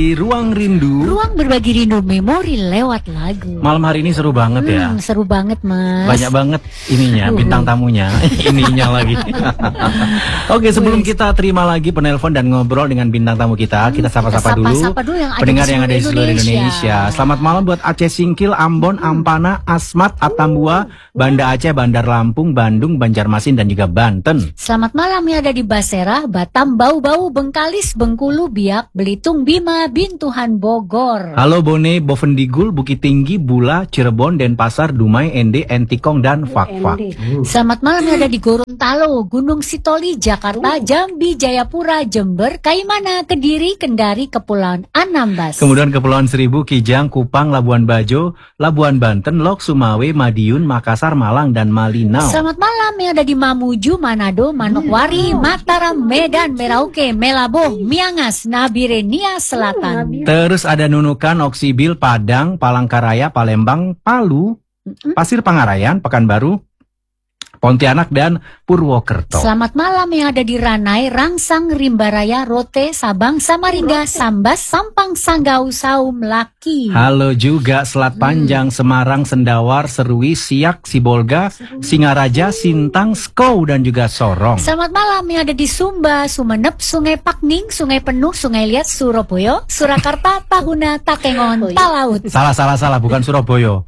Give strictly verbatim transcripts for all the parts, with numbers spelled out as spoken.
di Ruang Rindu. Ruang berbagi rindu memori lewat lagu. Malam hari ini seru banget hmm, ya. Seru banget mas. Banyak banget ininya, uh. bintang tamunya. Ininya lagi. Oke, sebelum kita terima lagi penelpon dan ngobrol dengan bintang tamu kita, kita sapa-sapa dulu, sapa dulu yang pendengar yang ada di seluruh Indonesia. Selamat malam buat Aceh Singkil, Ambon, Ampana, Asmat, Atambua, Banda Aceh, Bandar Lampung, Bandung, Banjarmasin dan juga Banten. Selamat malam yang ada di Basera, Batam, Bau-Bau, Bengkalis, Bengkulu, Biak, Belitung, Bima, Bintuhan, Bogor. Halo Bone, Bovendigul, Bukit Tinggi, Bula, Cirebon, Denpasar, Dumai, Ende, Entikong dan Fakfak. Selamat malam yang ada di Gorontalo, Gunung Sitoli, Jakarta, Jambi, Jayapura, Jember, Kaimana, Kediri, Kendari, Kepulauan Anambas. Kemudian Kepulauan Seribu, Kijang, Kupang, Labuan Bajo, Labuan Banten, Lok, Sumawe, Madiun, Makassar, Malang dan Malinau. Selamat malam yang ada di Mamuju, Manado, Manokwari, Mataram, Medan, Merauke, Melaboh, Miangas, Nabire, Nia Selatan. Terus ada Nunukan, Oksibil, Padang, Palangkaraya, Palembang, Palu, Pasir Pangarayan, Pekanbaru, Pontianak dan Purwokerto. Selamat malam yang ada di Ranai, Rangsang, Rimbaraya, Rote, Sabang, Samarinda, Sambas, Sampang, Sanggau, Saum, Laki. Halo juga Selat Panjang, hmm. Semarang, Sendawar, Serui, Siak, Sibolga, Singaraja, Sintang, Skou dan juga Sorong. Selamat malam yang ada di Sumba, Sumenep, Sungai Pakning, Sungai Penuh, Sungai Liat, Surabaya, Surakarta, Tahuna, Takengon, Talaut. Salah salah salah bukan Surabaya.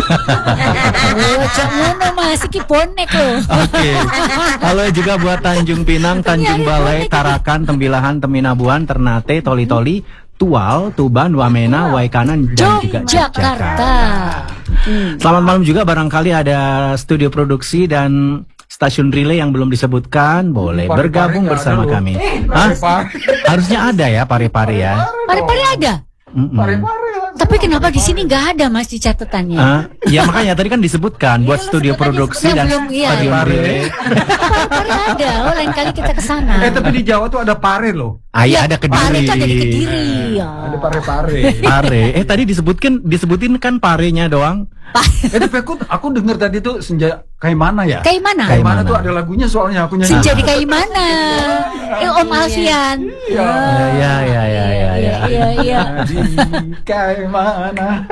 Oh, ngono Mas, iki bonek loh. Oke. Halo juga buat Tanjung Pinang, Tanjung Balai, Tarakan, Tembilahan, Teminabuan, Ternate, Toli-Toli, Tual, Tuban, Wamena, Waikanan dan juga Jakarta. Hmm. Selamat malam juga, barangkali ada studio produksi dan stasiun relay yang belum disebutkan, boleh pare-pare bergabung bersama kami. Hah? Harusnya ada ya pare-pare ya. Pare-pare ada? Mm -mm. Pare-pare. Tapi kenapa di sini nggak ada Mas di catatannya? Uh, ya makanya tadi kan disebutkan buat studio produksi dan stasiun relay. Pare ada, oh lain kali kita ke sana. Eh tapi di Jawa tuh ada pare loh. Ah iya, ada Kediri. Pare kan dari Kediri. Ya. Ada pare-pare. Pare. Eh tadi disebutkan disebutin kan parenya doang. Eh tapi aku aku dengar tadi tuh senja kayak mana ya? Kayak mana? Kayak mana tuh ada lagunya soalnya aku nyanyi. Senja di kayak mana? Eh Om Alfian. Iya iya iya iya iya. Iya iya. Kayak mana?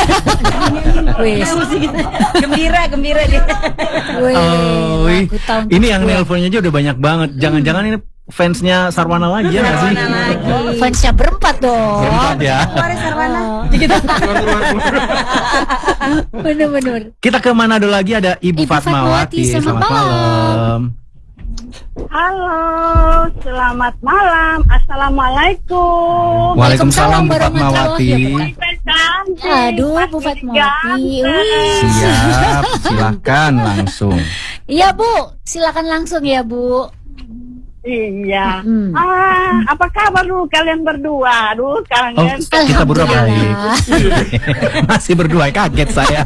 Wes. Gembira gembira dia. Oh, ini yang nelponnya aja udah banyak banget. Jangan-jangan ini fansnya Sarwana lagi ya nggak sih? Oh, fansnya berempat dong. Berempat ya. Keluarin Sarwana. Bener-bener. Kita ke Manado lagi, ada Ibu, Ibu Fatmawati. Fatmawati. Selamat, Selamat malam. Halo, selamat malam. Assalamualaikum. Waalaikumsalam Bu Fatmawati. Aduh Bu Fatmawati. Siap, silakan langsung. Iya Bu, silakan langsung ya Bu. Iya. Hmm. Ah, apa kabar dulu kalian berdua? Aduh, kangen. Oh, kita berdua baik. Masih berdua, kaget saya.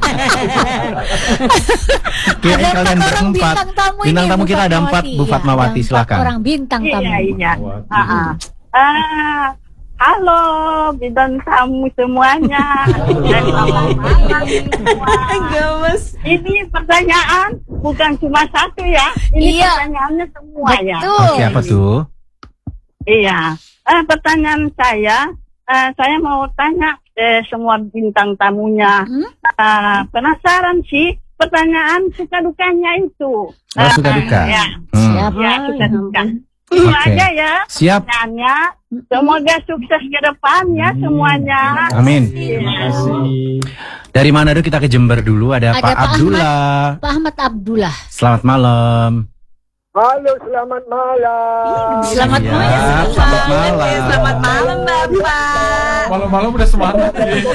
Kira ada kalian berempat. Bintang tamu, bintang tamu kita ada empat, Bu ya, Fatmawati, silakan. Orang bintang tamu. Iya, iya. Ah, ah. ah, halo bintang tamu semuanya. Dan malam semua. Ini pertanyaan bukan cuma satu ya. Ini iya. pertanyaannya semua ya. Oke, apa tuh? Iya. Eh, pertanyaan saya, eh, saya mau tanya eh, semua bintang tamunya. Hmm? Eh, penasaran sih pertanyaan suka dukanya itu. Oh, uh, suka duka. Ya, hmm. Siap. Ya, suka duka. Itu okay. aja ya. Siap. Pertanyaannya. Semoga sukses ke depan ya semuanya. Amin. Terima kasih. Dari Manado kita ke Jember dulu, ada, ada Pak, Pak Abdullah. Ahmad, Pak Ahmad Abdullah. Selamat malam. Halo, selamat malam. Selamat ya, malam. Selamat malam. Selamat malam Bapak. Malam-malam udah semangat.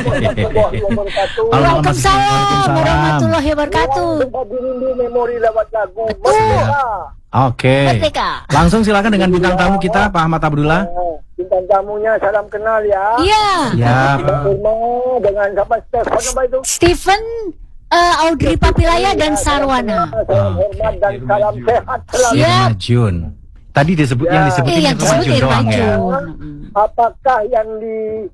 Waalaikumsalam warahmatullahi wabarakatuh. Memori lewat lagu. Oke. Okay. Langsung silakan dengan bintang tamu kita, Pak Ahmad Abdullah. Bintang tamunya salam kenal ya. Iya. Ya. Dengan siapa Stephen apa itu? Stephen uh, Audrey Papilaya dan Sarwana. Salam hormat dan salam sehat selalu. Irma Jun. Tadi disebut ya. yang disebutin eh, yang Irma Jun doang ya. Apakah yang di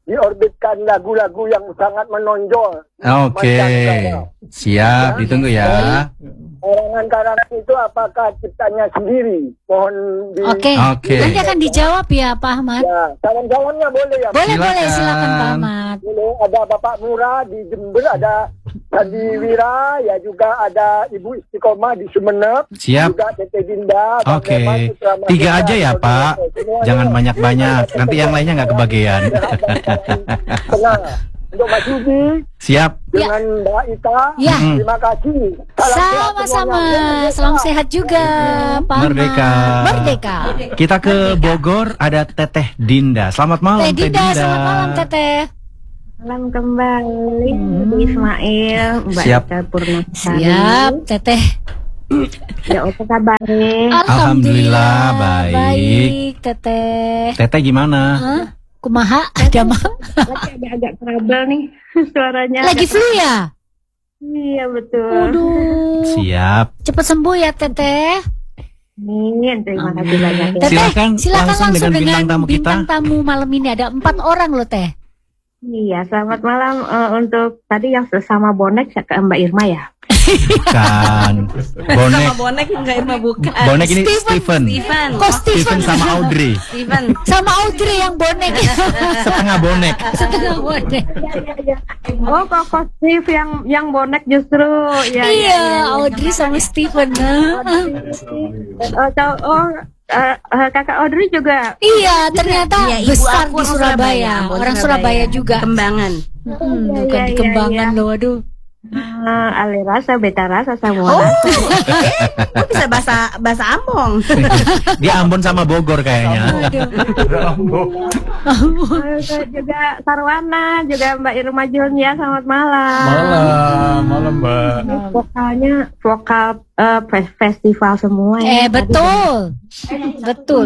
diorbitkan lagu-lagu yang sangat menonjol. Oke, Mancanegara. siap, ditunggu ya. Karangan-karangan itu apakah ciptanya sendiri? Mohon di... Oke. Oke. Nanti akan dijawab ya Pak Ahmad. Ya, salam-salamnya boleh ya? Boleh, Silakan. boleh, silakan Pak Ahmad. Boleh. Ada Bapak Murah di Jember, ada Sandi Wira, ya juga ada Ibu Istiqomah di Sumeneb. Siap. Juga Tete Dinda. Bang Oke, Leman, Putra Madura, tiga aja ya Saudara Pak. semuanya. Jangan banyak-banyak. Nanti yang lainnya nggak kebagian. Tenang. Untuk Mas Yudi Siap. dengan Mbak Ita, Ya. terima kasih. Salam sehat Sama-sama. semuanya. Salam sehat juga Pak Ahmad. Merdeka. Merdeka. Kita ke Bogor, ada Teteh Dinda. Selamat malam, Teh Dinda, selamat malam Teteh. Salam kembali Ismail, Mbak Siap. Ita Purnasari. Siap, Teteh. Ya apa kabarnya? Alhamdulillah, baik. Baik, Teteh. Teteh gimana? Hah? Kumaha? Ada mah? Lagi agak-agak trouble nih suaranya. Lagi agak- flu ya? Iya betul. Waduh. Siap. Cepat sembuh ya, Teteh. Amin, terima kasih banyak ya. Teteh, Silakan, silakan langsung langsung, dengan dengan bintang tamu kita. bintang tamu malam ini ada empat orang loh, Teh. Iya, selamat malam eh, untuk tadi yang sesama bonek ke Mbak Irma ya. Bukan. Bonek. Sama bonek enggak Irma bukan. Bonek ini Steven. Steven. Steven. Kok Steven Steven sama Audrey. Steven. sama Audrey yang bonek. Setengah bonek. Setengah bonek. Oh, kok kok Steve yang yang bonek justru ya. Iya, Audrey sama Steven. Oh, tahu- oh eh, eh, kakak Audrey juga. Iya, ternyata Iya, ibu besar aku di orang Surabaya. Ambon Orang Surabaya juga. Kembangan. Hmm, Iya, bukan iya, di iya, Kembangan iya. loh, aduh. Uh, ale rasa, beta rasa semua. Oh, eh, kok bisa bahasa bahasa Ambon? Dia Ambon sama Bogor kayaknya. juga Sarwana, juga Mbak Irma Junia, selamat malam. Malam, malam Mbak. Ini vokalnya vokal eh, fes- festival semua ya. Eh, betul. Betul.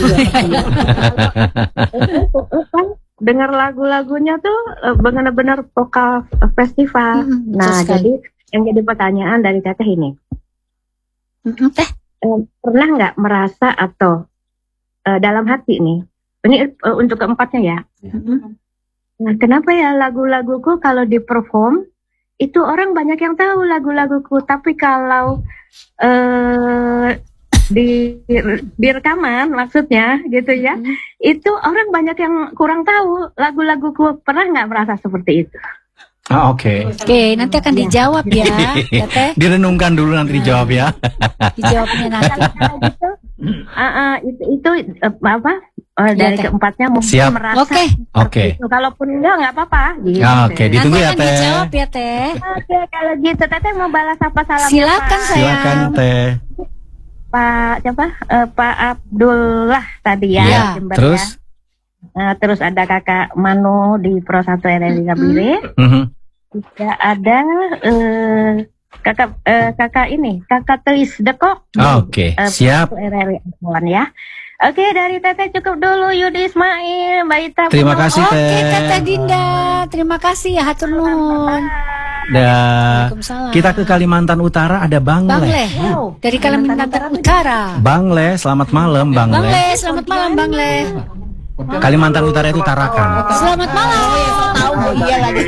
Kan dengar lagu-lagunya tuh eh, benar-benar vokal eh, festival. Mm, betul Nah, sekali. jadi yang jadi pertanyaan dari Teteh ini, Mm-mm, Teh. eh, pernah nggak merasa atau eh, dalam hati nih, ini eh, untuk keempatnya ya. Nah, kenapa ya lagu-laguku kalau di perform itu orang banyak yang tahu lagu-laguku, tapi kalau eh di di rekaman maksudnya gitu ya, itu orang banyak yang kurang tahu lagu-laguku. Pernah nggak merasa seperti itu? Ah, oke. Oke, nanti akan dijawab ya, Teteh. Direnungkan dulu nanti dijawab ya. Dijawabnya nanti. Gitu, ah, ah, itu itu eh, apa eh, dari Teh. keempatnya mungkin Siap. merasa Oke. Oke. itu. Kalaupun enggak nggak apa-apa. Gitu. Ah, oke, Nanti ditunggu ya, akan Teh. dijawab ya, Teh. Oke, kalau gitu Teteh mau balas apa salam? Silakan, Pak? sayang. Silakan, Teh. Pak siapa? Eh, Pak Abdullah tadi ya. Iya. Jember Terus? ya. Eh, terus ada Kakak Manu di Pro satu R R I Gabire. Mhm. Juga ada eh, Kakak eh, Kakak ini, Kakak Tris Dekok. Ah, Oke, Eh, siap. R R I Ambon ya. Oke, dari Teteh cukup dulu. Yudi Ismail, Mbak Ita. Terima Puno. kasih, Oke, Teh. Teteh Dinda. Terima kasih ya, hatur nuhun. Dan Waalaikumsalam. kita ke Kalimantan Utara ada Bang Bang Le. Le. Dari Kalimantan Utara. Bang Le, selamat malam, Bang Bang Le. Le, selamat malam Bang Le. Kalimantan Utara itu Tarakan. Selamat malam. Tahu oh, iya lagi.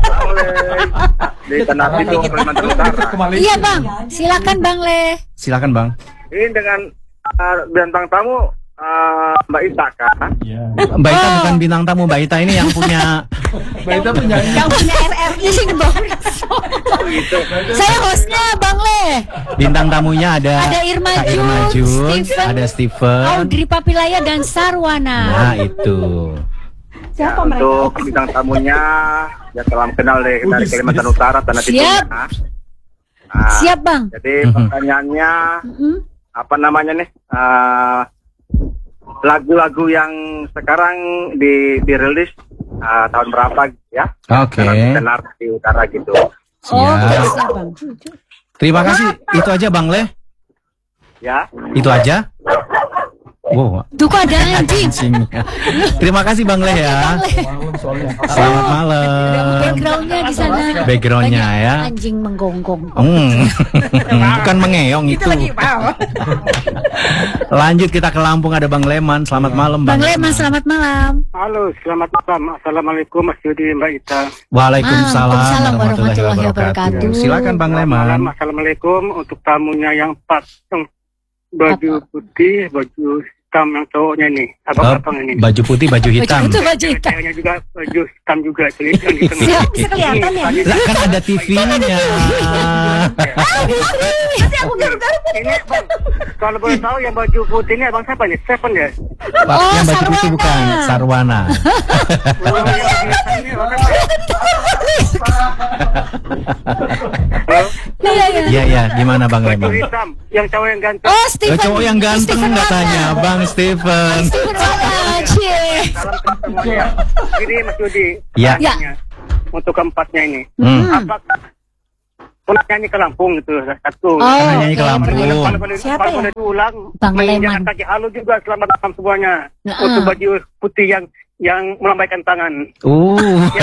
Di Tanah Pinang, Kalimantan Utara. Iya Bang, silakan Bang Le. Silakan, Bang. Ini dengan uh, bintang tamu uh, Mbak Ita kan? Mbak Ita bukan bintang tamu, Mbak Ita ini yang punya Mbak Ita penyanyi. Yang punya R R I sing Saya hostnya Bang Le. bintang tamunya ada Ada Irma Kak Jun, Irma Jun, Steven, ada Steven. Audrey Papilaya dan Sarwana. Nah, itu. Ya, untuk bintang tamunya ya salam kenal deh dari Kalimantan Utara Tanah Siap. Pinang. Nah, Siap Bang. jadi Mhm. pertanyaannya Mm-mm. apa namanya nih? Uh, lagu-lagu yang sekarang di dirilis uh, tahun berapa ya? Oke. Tenar di utara gitu. Oke, Siap. siap Bang. Terima kasih. Itu aja, Bang Le. Ya. Itu aja. Wow. Tuh kok ada anjing. Anjing. Terima kasih Bang Leh ya. Selamat malam. Backgroundnya di sana. Backgroundnya banyak ya. Anjing menggonggong. Hmm. Bukan mengeong itu. Lanjut kita ke Lampung, ada Bang Leman. Selamat malam Bang Leman, selamat malam. Halo, selamat malam. Assalamualaikum Mas Yudi, Mbak Ita. Waalaikumsalam Waalaikumsalam warahmatullahi warahmatullahi wabarakatuh. wabarakatuh. Silakan Bang Leman. Assalamualaikum untuk tamunya yang empat, yang baju putih, baju hitam yang cowoknya ini, abang-abang ini. Baju putih, baju hitam. Baju itu baju hitam. Ceweknya juga baju hitam juga, jadi yang di tengah. Siap, bisa kelihatan ya. Lah kan ada T V-nya. Nanti aku garuk-garuk. Ini bang, kalau boleh tahu yang baju putih ini abang siapa nih? Seven ya? Pak, Oh, yang baju putih Sarwana. bukan Sarwana. Oh, yang biasa ini, orang- Halo? Iya, iya. Iya ya, gimana Bang Baju Leman? hitam, yang cowok yang ganteng. Oh, Eh, Steven. cowok yang ganteng Steven katanya, mana? Bang Steven. Steven mana? Cie. Salam ke semuanya. Ini Mas Yudi. Ya. pertanyaannya. Untuk keempatnya ini. Hmm. Apakah pernah nyanyi ke Lampung gitu? Satu. Oh, Karena nyanyi ke oke, Lampung. pernah. Kalau boleh, Siapa kalau ya? boleh diulang, Bang menginjakan Leman. kaki halu juga selamat malam semuanya. Nah, Untuk ah. baju putih yang yang melambaikan tangan. Uh,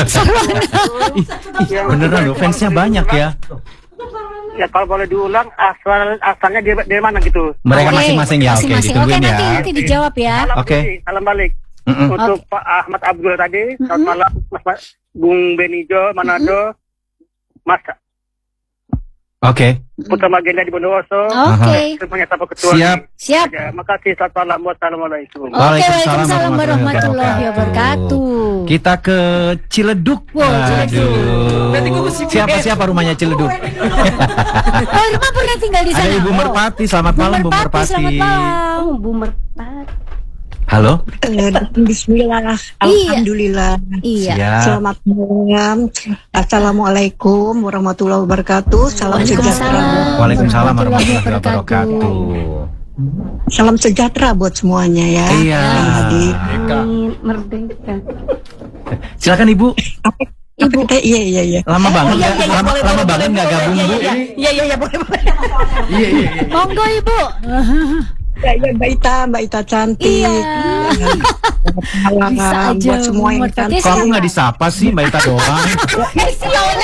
Yang- beneran loh, fansnya banyak ya. Ya kalau boleh diulang, asal asalnya dari, dari mana gitu? Mereka Oke, masing-masing ya, oke, masing-masing. ditungguin Oke, ya. nanti, nanti dijawab ya. Salam Oke. Budi, salam balik. Mm-mm. Untuk Pak Ahmad Abdul tadi, selamat malam Mas, Mas Bung Benijo Manado, Mas Oke, Putra Magenda di Bondowoso. Oke. Semuanya Bapak Ketua. Siap. Siap. Ya, makasih, selamat malam, wassalamualaikum. Oke, Waalaikumsalam Waalaikumsalam warahmatullahi warahmatullahi wabarakatuh. kita ke Ciledug. Wow, Ciledug. Aduh. Siapa siapa rumahnya Ciledug? Oh, Irma pernah tinggal di sana. Ada Ibu Oh. Merpati. Selamat Bu malam Bu Merpati, Merpati. selamat malam. Oh, Bu Merpati. Halo. Bismillah, alhamdulillah. Iya. Siap. Selamat malam. Assalamualaikum warahmatullahi wabarakatuh. Salam sejahtera. Waalaikumsalam warahmatullahi wabarakatuh. Salam sejahtera buat semuanya ya. Iya. Yang hadir. Amin, merdeka. Silakan Ibu. Ibu, eh, iya iya iya. Lama banget ya, lama, lama banget nggak gabung Bu. Iya, iya, iya, boleh, boleh. Iya, iya, iya. Monggo Ibu. Ya, ya, Mbak Ita, Mbak Ita cantik. Iya. Selamat Bisa malam aja, buat semua yang Merpati. cantik. Kamu nggak disapa sih Mbak Ita doang? Eh, siapa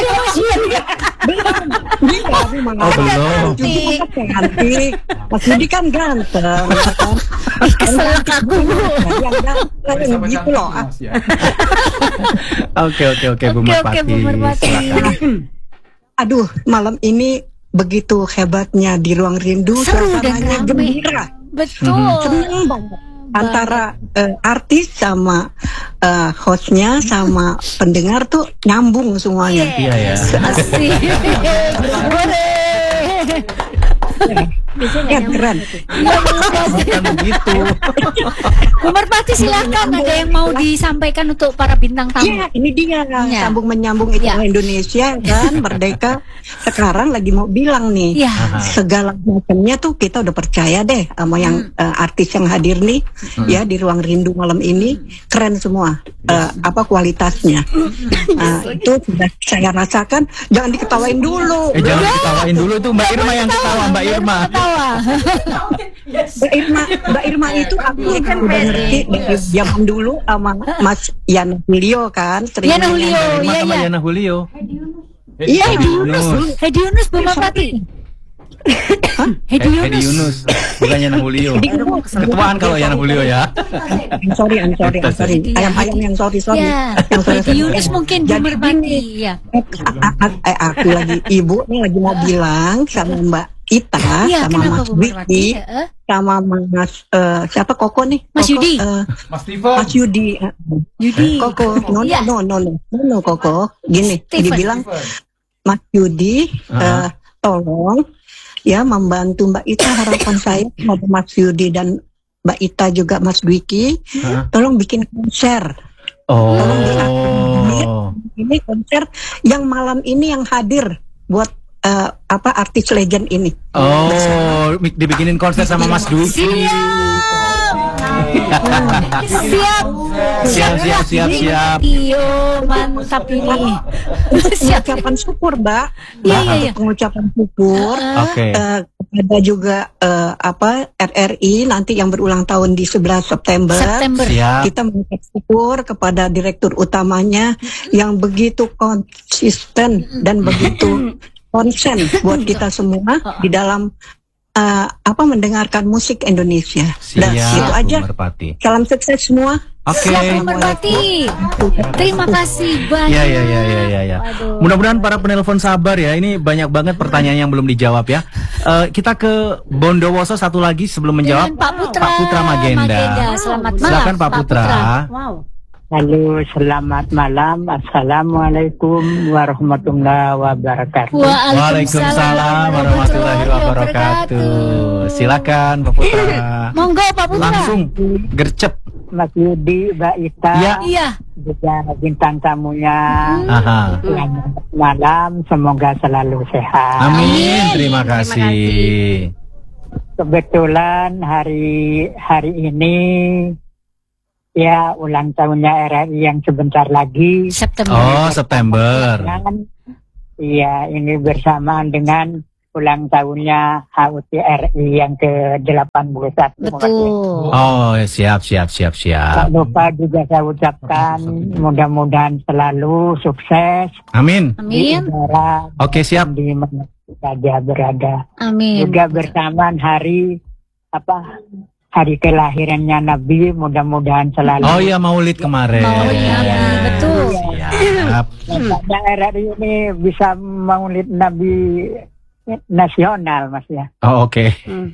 Iya, memang. Oh belum. Yudi kan cantik. Mas Yudi kan ganteng. ya kan? Keselak aku. Yang ganteng gitu loh. ah. Oke oke oke Bu Oke, Merpati. oke, Bu Merpati. Silakan. Aduh, malam ini begitu hebatnya di Ruang Rindu, Seru dan suasananya rame. gembira, Betul. senang banget. Antara eh, artis sama eh, hostnya sama pendengar tuh nyambung semuanya. Iya ya. Asik. Boleh. Ya, keren. Iya, Bu Merpati. Bukan begitu. Bu Merpati silakan, ada yang mau disampaikan untuk para bintang tamu. Iya, ini dia Iya. sambung menyambung itu Iya. Indonesia kan merdeka. Sekarang lagi mau bilang nih, Iya. segala macamnya tuh kita udah percaya deh sama yang eh, artis yang hadir nih ya di Ruang Rindu malam ini, keren semua eh, apa kualitasnya. Nah, itu sudah saya rasakan. Jangan diketawain dulu. Eh jangan diketawain dulu tuh Mbak Irma yang ketawa Mbak Irma. Ketawa. Mbak Irma, Mbak Irma itu aku kan udah ngerti dari zaman dulu sama Mas Yana Julio kan. sering Yana nyanyi. Julio. Irma iya, sama iya. Yana Julio. Iya, Hedi Yunus. Hedi Yunus, Bu Merpati. Hedi Eh, Hedi Yunus. Yunus, bukan Yana Julio. Ketuaan kalau Yana Julio ya. I'm sorry, I'm sorry, I'm sorry. Iya. Ayam-ayam yang sorry, sorry. Ya, Yang sorry, Hedi sorry. Yunus mungkin Bu Jadi Merpati. gini, Ya. a- a- a- aku lagi ibu nih lagi mau bilang sama Mbak Ita, Iya, sama kenapa Mas Bu Merpati? Wiki, Heeh. sama Mas eh, siapa Koko nih? Mas Koko, Yudi. eh, Mas Steven. Mas Yudi. eh, Yudi. Koko, no, Iya. no, no, no, no, no, Koko. Gini, Steven. dibilang Mas Yudi, eh, tolong ya membantu Mbak Ita, harapan saya kepada Mas Yudi dan Mbak Ita juga Mas Dwiki, Hah? tolong bikin konser. Oh. Ini konser yang malam ini yang hadir buat eh, apa artis legend ini. Oh, mi- dibikinin konser sama Mas Duki. Siap. Siap, siap, siap, siap. Iyo, mantap ini. Siap. Pengucapan syukur, Mbak. Iya, iya, iya. Pengucapan syukur. Oke. Eh, kepada juga eh, apa R R I nanti yang berulang tahun di sebelas September. September. Siap. Kita mengucap syukur kepada direktur utamanya yang begitu konsisten dan begitu konsen buat kita semua di dalam uh, apa mendengarkan musik Indonesia. Dan Siap, itu aja. Bu Merpati. Salam sukses semua. Oke. Siap, Bu Merpati. Terima kasih banyak. Ya, ya, ya, ya, ya, ya. Waduh. Mudah-mudahan para penelpon sabar ya. Ini banyak banget pertanyaan yang belum dijawab ya. Eh, kita ke Bondowoso satu lagi sebelum menjawab. Dengan Pak Putra. Pak Putra Magenda. Selamat malam. Silakan Pak Putra. Wow. Halo, selamat malam. Assalamualaikum warahmatullahi wabarakatuh. Waalaikumsalam warahmatullahi wabarakatuh. Silakan Pak Putra. Monggo Pak Putra. Langsung gercep. Mas Yudi, Mbak Ita, Ya. Iya. juga bintang tamunya. Aha. Selamat malam, semoga selalu sehat. Amin. Terima kasih. Kebetulan hari hari ini ya ulang tahunnya R R I yang sebentar lagi. September. Oh, September. Dan, iya, ini bersamaan dengan ulang tahunnya H U T R I yang ke delapan puluh satu. Betul. Oh, siap, siap, siap, siap. Tak lupa juga saya ucapkan mudah-mudahan selalu sukses. Amin. Di Amin. udara Oke, siap. di mana saja berada. Amin. Juga bersamaan hari apa hari kelahirannya Nabi, mudah-mudahan selalu. Oh ya, Maulid kemarin. Maulid Nabi, betul. Siap. Nampaknya R R I ini bisa maulid Nabi nasional, Mas ya. Oh, oke.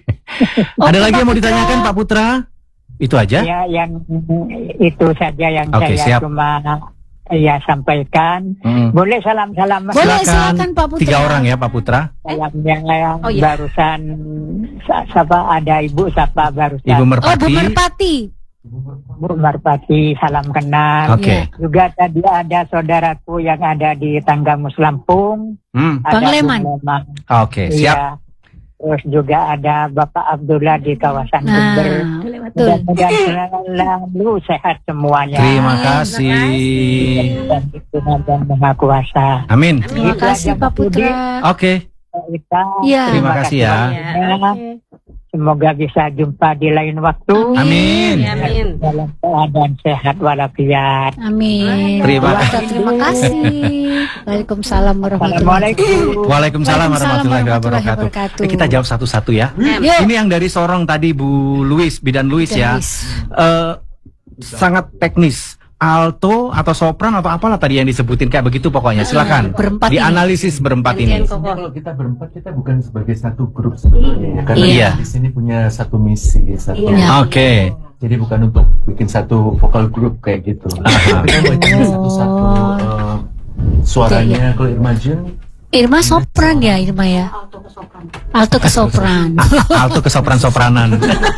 Ada lagi yang mau ditanyakan Pak Putra? Itu aja? Ya, yang itu saja yang Oke, saya siap. cuma ya sampaikan. Hmm. Boleh salam-salam, Mas? Boleh, silakan Pak Putra. Tiga orang ya Pak Putra. Salam yang, yang Oh, iya. barusan sa- siapa ada Ibu siapa barusan. Ibu Oh, Merpati. Bu Merpati. Bu Marpati, salam kenal. Oke. Juga tadi ada saudaraku yang ada di Tanggamus Lampung. Hmm. Ada Bang Leman. Bu Leman. Oke, siap. Iya. Terus juga ada Bapak Abdullah di kawasan Nah, Jember. betul. Mudah-mudahan selalu sehat semuanya. Terima kasih. Dan Tuhan yang Maha Kuasa. Amin. Terima Itu kasih aja, Pak Mas Budi. Putra. Oke. Kita, Iya. Terima kasih ya. banyak. Semoga bisa jumpa di lain waktu. Amin. Amin. Dalam keadaan sehat walafiat. Amin. Terima Pak Putra, terima kasih. Waalaikumsalam warahmatullahi Assalamualaikum. Waalaikumsalam warahmatullahi wabarakatuh. wabarakatuh. Eh, kita jawab satu-satu ya. Yuk. Ini yang dari Sorong tadi Bu Louis, Bidan Louis ya. Dennis. Eh, sangat teknis. Alto atau sopran atau apalah tadi yang disebutin kayak begitu pokoknya. Silakan. Berempat ini. Dianalisis berempat ini. Kalau kita berempat kita bukan sebagai satu grup sebenarnya, karena Iya. di sini punya satu misi, satu. Iya. Oke. Jadi bukan untuk bikin satu vokal grup kayak gitu. Kita bacain satu-satu eh, suaranya. Kalau Irma Jun, Irma sopran ya, Irma ya. Alto ke sopran. Alto ke sopran-sopranan.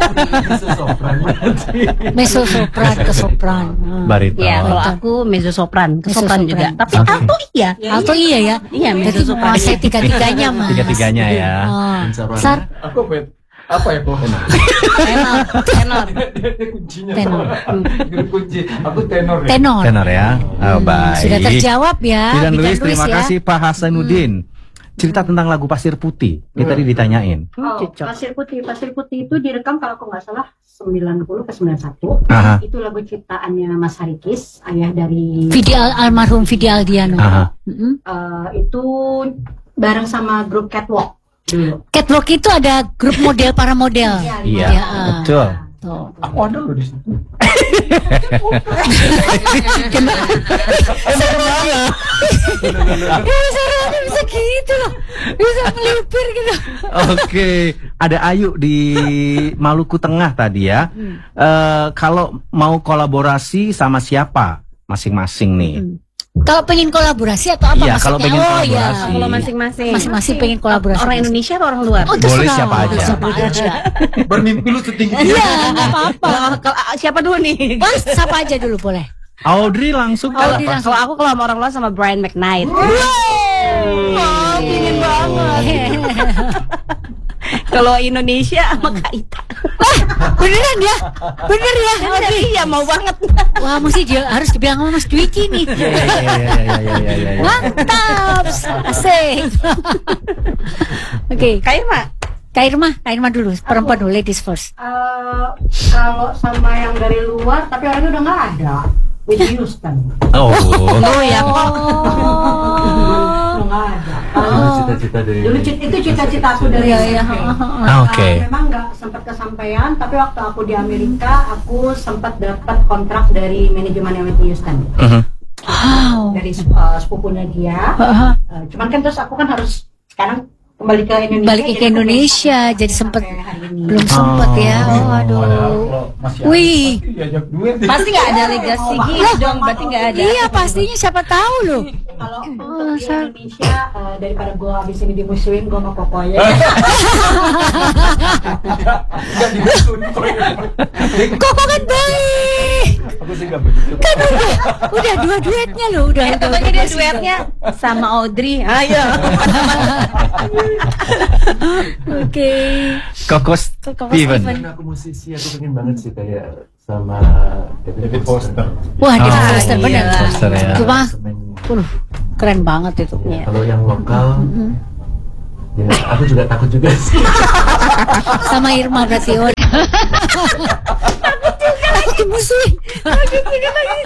Mezzo sopran ke sopran. Hmm. Barito. Ya, kalau aku mezzo sopran, ke sopran juga. Tapi Oke. alto iya. Alto iya ya. Iya, Jadi mezzo sopran. menguasai tiga-tiganya Mas. Tiga-tiganya ya. Oh. dan suaranya Sar, Aku bet. Apa ya kok? Tenor, tenor. Kuncinya. Tenor. Kunci. Aku tenor ya. tenor. Tenor ya. Oh, baik. Sudah terjawab ya. Bidan Bidan Louis, terima ya. kasih Pak Hasanuddin. Cerita tentang lagu Pasir Putih. Ini tadi ditanyain. Oh, Pasir Putih, Pasir Putih itu direkam kalau aku nggak salah sembilan puluh ke sembilan puluh satu. Aha. Itu lagu ciptaannya Mas Harikis, ayah dari Vidi Al almarhum Vidi Aldiano. Aha. Mm-mm. eh, itu bareng sama grup Catwalk dulu. Catwalk itu ada grup model para model. Iya, Ya, ah. betul. Tuh. Aku ada loh di situ. Ya, bisa bisa gitu loh. Bisa melipir gitu. Oke, ada Ayu di Maluku Tengah tadi ya. Eh, kalau mau kolaborasi sama siapa masing-masing nih? Kalau pengen kolaborasi atau apa Iya, maksudnya? kalau pengen oh kolaborasi. ya. Kalau masing-masing. Masing-masing pengen kolaborasi. Orang Indonesia atau orang luar? Oh, Boleh terserah. siapa aja. Siapa aja. Bermimpi lu setinggi Iya, nggak apa-apa. Kalau- kalau- siapa dulu nih? Mas, siapa aja dulu boleh. Audrey langsung Audrey apa? langsung. Kalau aku kalau sama orang luar sama Brian McKnight. Wow, dingin banget. Kalau Indonesia sama Kak Ita. Beneran ya? Bener ya? Bener, iya mau banget. Wah, mesti dia harus dibilang sama Mas Dwiki nih. Iya iya iya iya iya iya iya. Mantap, asik. Oke, Kak Irma. Kak Irma, Kak Irma dulu, perempuan dulu, ladies first. Eh, kalau sama yang dari luar, tapi orangnya udah nggak ada. Whitney Houston. Oh. Oh ya. Udah nggak ada. Oh, cita-cita dari Dulu cita- itu cita-cita aku dari Iya, iya. S M P. Ah, oke. Uh, memang nggak sempat kesampaian, tapi waktu aku di Amerika, aku sempat dapat kontrak dari manajemen Whitney Houston. Mhm. Wow. Dari uh, sepupunya dia. Uh-huh. Uh, cuman kan terus aku kan harus sekarang kembali ke Indonesia. Balik ke jadi aku Indonesia, belum jadi sempet sampai hari ini. belum sempet ya. Oh, aduh. Wih. Pasti nggak ada legasi gitu dong, berarti nggak ada. Iya, pastinya siapa tahu loh. Kalau untuk di Indonesia uh, daripada gue habis ini dimusuhin, gue mau Koko aja. Koko kan baik. Aku sih nggak begitu. Kan udah, udah dua duetnya loh, udah. Eh, pokoknya dia duetnya sama Audrey. Ayo. Oke. Kokos Kokos Steven. Steven. Karena aku musisi, aku pengen banget sih kayak sama David Foster. Wah, David Oh, Foster bener. iya, Foster ya. Cuma, uh, keren banget itu. Ya, kalau yang lokal, ya aku juga takut juga sih. Sama Irma berarti. Oh. Takut dimusuhin. Takut juga lagi.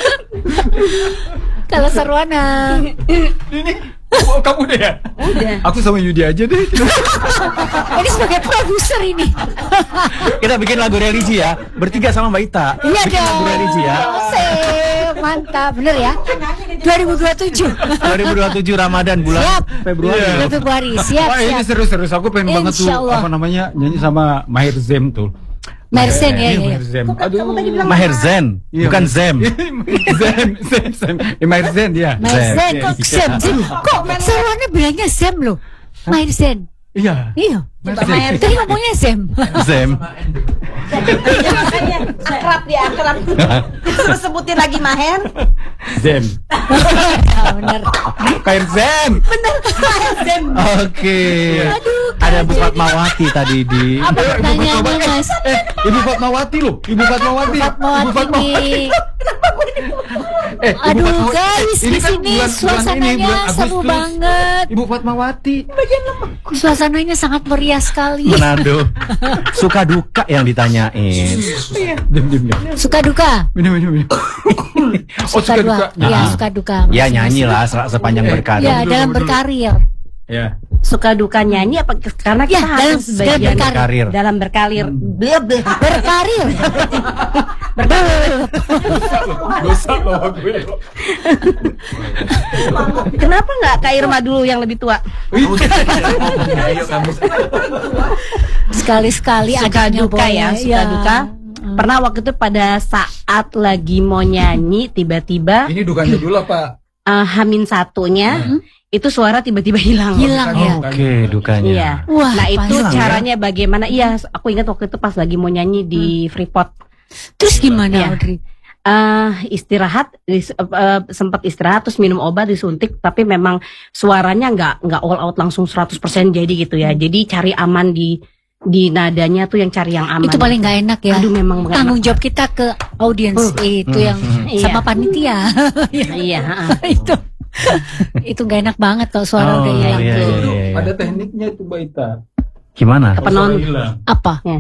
Kalau Sarwana. Oh, kamu deh ya? Udah. Aku sama Yudi aja deh. Ini sebagai produser ini. Kita bikin lagu religi ya. Bertiga sama Mbak Ita. Iya bikin dong. lagu religi ya. Asik, mantap, bener ya. dua ribu dua puluh tujuh. dua ribu dua puluh tujuh Ramadan bulan Siap. Februari. Iya. Bulan Februari, siap, Wah, ini siap. serius-serius. Aku pengen banget tuh Insya Allah. apa namanya nyanyi sama Maher Zem tuh. Mersen ya, Iya, ya, ya. Maher Zem. Aduh. Maher Zen, Iya, bukan Maher- Zem. Zem, Zem, Zem. Eh, Maher Zen ya. Mersen, kok Iya. Zem, Zem. Kok Sarwana bilangnya Zem loh. Mersen. Iya. Iya. Maher Zem. Tadi ngomongnya Zem. Zem. Iya, makanya akrab dia akrab. Terus sebutin lagi Maher. Zem. Ya, bener. Maher Zem. Bener Maher Zem. Oke. Aduh, Ada Bu Fatmawati tadi di. Apa pertanyaannya, Mas? Eh, Ibu Fatmawati loh. Ibu Fatmawati. Ibu Fatmawati. Eh, Ibu Aduh Fatmawati. guys, Ini di kan sini bulan- bulan suasananya ini, bulan seru Agustus. banget. Ibu Fatmawati. Suasananya sangat meriah sekali. Manado. Suka duka yang ditanyain. Diam, diam, diam. Suka duka. Minum, minum, minum. Oh, suka duka. Iya, Ah. suka duka. Ya nyanyi lah se- sepanjang berkarir. Ya, dalam berkarir. Ya. Suka duka nyanyi apa karena kita Ya, dalam- harus sebagian dalam berkarir. dalam berkarir. Bleh, bleh. Berkarir. Dosa loh gue. Kenapa nggak Kak Irma dulu yang lebih tua? Ayo kamu. Sekali-sekali Suka adanya duka boleh. ya, suka duka. Pernah waktu itu pada saat lagi mau nyanyi tiba-tiba Ini dukanya dulu apa? eh, Hamin satunya itu suara tiba-tiba hilang. Hilang ya. Oke, dukanya. Iya. Wah, Nah itu hilang ya? caranya bagaimana? Iya, aku ingat waktu itu pas lagi mau nyanyi di Freeport. Terus gimana, Iya. Audrey? Eh, istirahat, dis- eh, eh, sempat istirahat terus minum obat disuntik, tapi memang suaranya nggak nggak all out langsung seratus persen jadi gitu ya. Jadi cari aman di di nadanya tuh yang cari yang aman. Itu paling nggak enak ya. Aduh memang nggak Tanggung enak. jawab kita ke audiens itu yang Iya. sama panitia. Iya. heeh. itu itu nggak enak banget kalau suara Oh, udah hilang. iya, iya, iya, iya. Ada tekniknya tuh Mbak Ita. Gimana? Penon. Apa? Ya.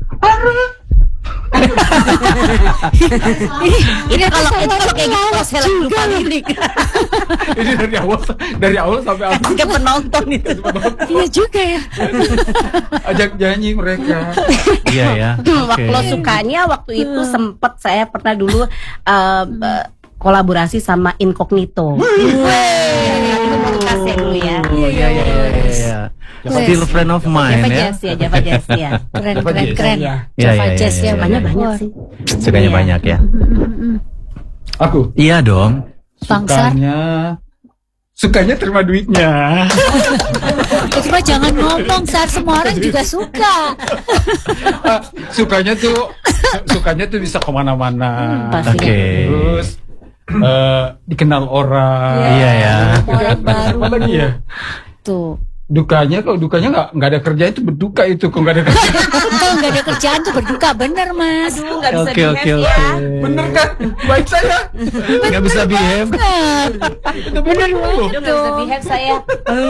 Ini kalau itu kalau kayak gitu lolos saya lagi lupa juga loh. lirik. Ini dari awal dari awal sampai akhir Ke penonton itu. Iya juga ya. ajak nyanyi mereka. Iya ya. Hmm, Oke. Waktu sukanya waktu itu sempet saya pernah dulu uh, uh, kolaborasi sama Incognito. Itu baru kaset dulu ya. Oh, iya iya iya iya. Still friend of mine Java ya. Jazz ya, Java Jazz ya. Keren Apa keren dia? keren. Iya. Iya, Java iya, Jazz iya, ya iya, Banyak iya. banyak Wah. sih. Sukanya Iya. banyak ya. Aku Bangsar. Iya dong. sukanya sukanya terima duitnya. Itu mah jangan ngomong, saat semua orang juga suka. Ah, sukanya tuh sukanya tuh bisa kemana-mana. pasti. Oke. Terus eh, dikenal orang. Iya ya. Orang baru. Apa lagi ya? Tuh. dukanya kalau dukanya nggak nggak ada kerjaan itu berduka itu kok nggak ada kerjaan. Betul, nggak ada kerjaan tuh berduka, bener Mas. Aduh, nggak bisa Oke, oke, behave ya. oke. Bener kan? Baik saya. Nggak bisa behave. Bener banget Aduh, nggak bisa dong. behave saya. Oh,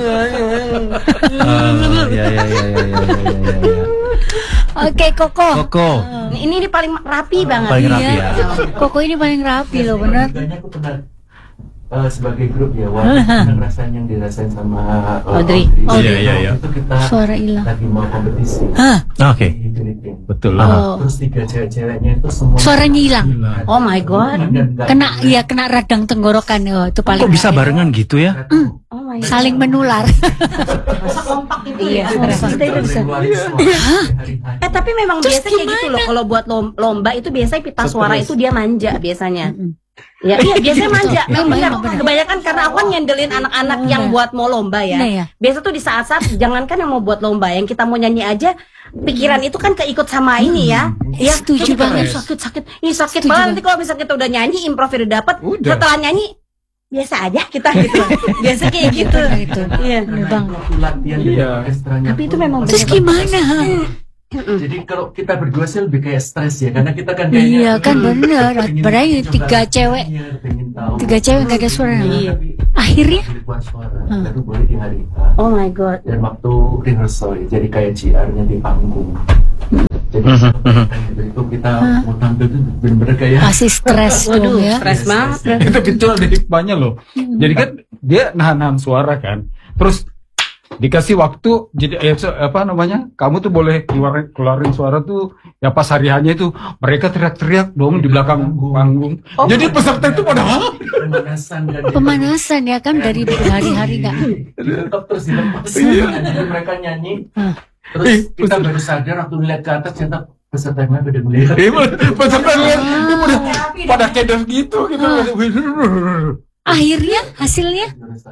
ya, ya, ya, ya, ya, ya, ya, ya. Oke, Koko. Koko. Ini, ini ini paling rapi banget. Paling rapi Iya. ya. Koko ini paling rapi loh, bener. Dukanya aku pernah eh, sebagai grup ya, walaupun ngerasain yang dirasain sama eh, Audrey. Audrey. Iya, iya, iya. Itu kita Suara hilang. lagi mau kompetisi. Hah? Oke. Di Filipina. Betul Oh. lah. Terus tiga cewek-ceweknya itu semua Suaranya hilang. Oh my god. Dan nggak- Kena, ya kena radang tenggorokan. Oh, itu paling Kok bisa rapi. barengan gitu ya? Oh my god. Saling menular. Masa kompak itu Iya, ya. stres. Kita itu bisa. Ngeluarin suara hari-hari. Eh tapi memang Terus biasanya kayak gitu loh. Kalau buat lom- lomba itu biasanya pita suara itu dia manja biasanya. Ya, iya biasanya manja. Betul. Memang benar. Betul, benar. Kebanyakan karena aku kan ngandelin anak-anak yang buat mau lomba ya. Nah, ya. Biasa tuh di saat-saat jangankan yang mau buat lomba, yang kita mau nyanyi aja pikiran itu kan keikut sama ini ya. Iya, Setuju terus kita, banget. "Ih, sakit sakit. Ini sakit Setuju banget. banget. Nanti kalau misalnya kita udah nyanyi, improv udah dapet, Udah. setelah nyanyi biasa aja kita gitu. Biasa kayak gitu. Gitu. Iya. Bener banget. Waktu latihan di Iya. orkestranya Tapi itu pun- memang Terus gimana? Jadi kalau kita berdua sih lebih kayak stres ya, karena kita kan kayaknya Iya kan "Hmm, bener. pengen Padahal coba tiga cewek, nyanyi, pengen tahu." tiga cewek nggak ada suara. Iya. Akhirnya? Buat suara, Hmm. baru boleh di hari H. Oh my god. Dan waktu rehearsal ya, jadi kayak G R-nya di panggung. Jadi itu kita mau tampil tuh bener-bener kayak Pasti stres dong Waduh, ya. stres banget. Itu kecil dari hikmahnya loh. Jadi kan dia nahan-nahan suara kan. Terus dikasih waktu jadi eh, so- apa namanya? Kamu tuh boleh keluarin keluarin suara tuh ya pas hari hanya itu mereka teriak-teriak dong di belakang panggung. Jadi peserta itu pada "Hah?" pemanasan dan Pemanasan ya kan dari berhari-hari nggak. dilepas terus dilepas. Iya. Jadi mereka nyanyi. Hah. Terus kita baru sadar waktu lihat ke atas ternyata peserta yang lain udah melihat. Iya, peserta lihat ini pada pada kedar gitu gitu. Akhirnya hasilnya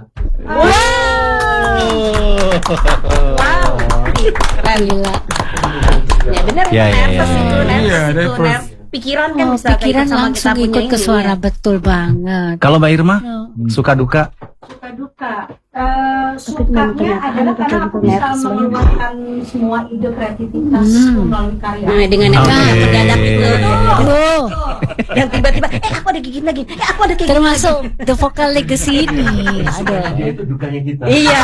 Wow. Keren. gila. Ya benar, Ya, ya, nervous ya, itu, ya. nervous Iya, itu, nervous. nervous. Pikiran kan Oh, bisa pikiran keikut sama langsung kita punya ikut ke ini, suara, ya. betul banget. Kalau Mbak Irma, Oh. suka duka? Suka duka. Eh, sukanya adalah karena aku bisa mengeluarkan semua ide kreativitas melalui karya. Nah, dengan yang Oke. mendadak itu. Oh, Dan tiba-tiba, eh aku ada gigit lagi, eh aku ada kayak gini termasuk The Vocal Legacy ini. Aduh. Dia itu dukanya kita. lagi. Iya.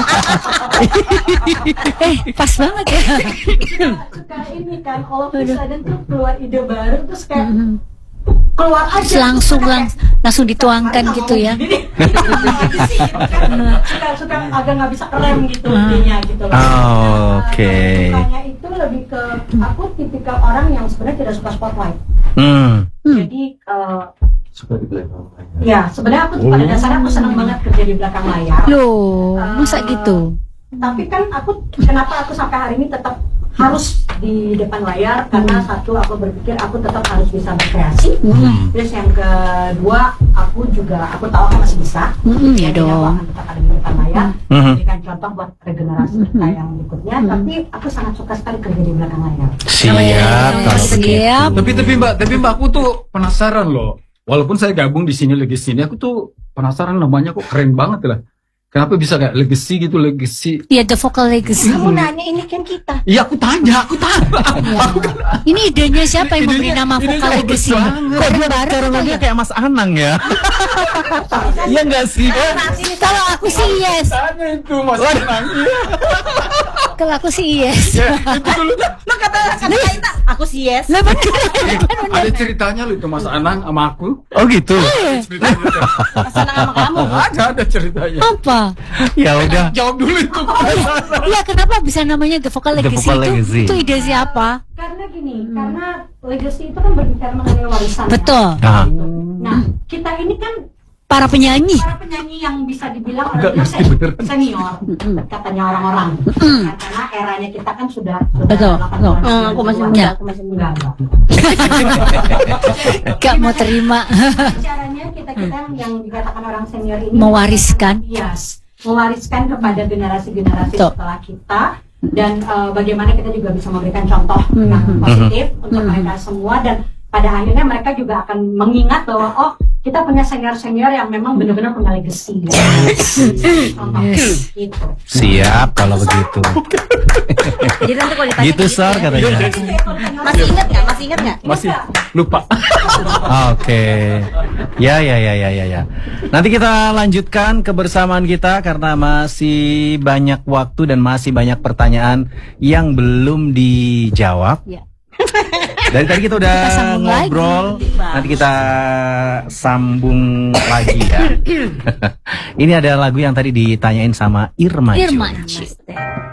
Eh, pas banget ya. Suka ini kan, all of a sudden tuh keluar ide baru terus kayak keluar aja. Terus langsung lang langsung dituangkan gitu ya. Suka suka agak nggak bisa rem gitu idenya gitu loh. Oh, oke. Sukanya itu lebih ke aku tipikal orang yang sebenarnya tidak suka spotlight. Hmm. Jadi eh, Suka di belakang. ya sebenarnya aku pada dasarnya aku senang banget kerja di belakang layar. Loh, masa gitu? Tapi kan aku kenapa aku sampai hari ini tetap harus di depan layar karena satu aku berpikir aku tetap harus bisa berkreasi. Hmm. Terus yang kedua aku juga aku tahu aku masih bisa. Hmm, ya Jadi aku dong. akan tetap ada di depan layar. Hmm. Memberikan contoh buat regenerasi kita yang berikutnya. Tapi aku sangat suka sekali kerja di belakang layar. Siap kalau begitu. Siap. Tapi tapi Mbak, tapi Mbak aku tuh penasaran loh. Walaupun saya gabung di sini legacy ini, aku tuh penasaran namanya kok keren banget lah. Kenapa bisa kayak legacy gitu, legacy? Ya The Vocal Legacy. Kamu nanya ini kan kita. Iya aku tanya, aku tanya. Aku kan Ini idenya siapa yang memberi Idenya- nama idenya Vocal bagus Legacy? banget. Kok dia cara ngomongnya kayak Mas Anang ya? Iya nggak sih? Kalau aku sih yes. tanya itu Mas Anang. Iya. Kalau aku sih yes. Ya, itu dulu Lo kata kata kita, aku sih yes. Lah bener. ada ceritanya loh itu Mas Anang sama aku. Oh gitu. Ceritanya itu. Senang sama kamu. Ada ada ceritanya. Apa? Ya udah. Jawab dulu itu. Ya kenapa bisa namanya The Vocal The Legacy Vocal itu? Legacy. Itu ide siapa? Karena gini, karena legacy itu kan berbicara mengenai warisan. ya. Betul. Ah. Nah, kita ini kan Para penyanyi. para penyanyi yang bisa dibilang Enggak orang mesti bener kan? senior, katanya orang-orang. Mm. Karena eranya kita kan sudah sudah Betul, delapan betul. puluh Hmm, aku masih an. muda, Ya. aku masih muda. Enggak, enggak. Gak mau terima. Caranya kita kita yang dikatakan orang senior ini Mewariskan. yes, mewariskan kepada generasi-generasi Betul. setelah kita dan eh, bagaimana kita juga bisa memberikan contoh yang positif untuk mereka semua dan pada akhirnya mereka juga akan mengingat bahwa oh kita punya senior-senior yang memang benar-benar punya legacy. Yes. Gitu. Siap kalau begitu. Jadi nanti kalau ditanya gitu Sar ya. katanya. Masih ingat nggak? Masih ingat nggak? Masih lupa. Oke. Okay. Ya ya ya ya ya ya. Nanti kita lanjutkan kebersamaan kita karena masih banyak waktu dan masih banyak pertanyaan yang belum dijawab. Ya. Dari tadi kita udah kita ngobrol, lagi. Nanti kita sambung lagi ya. Ini ada lagu yang tadi ditanyain sama Irma. Irma.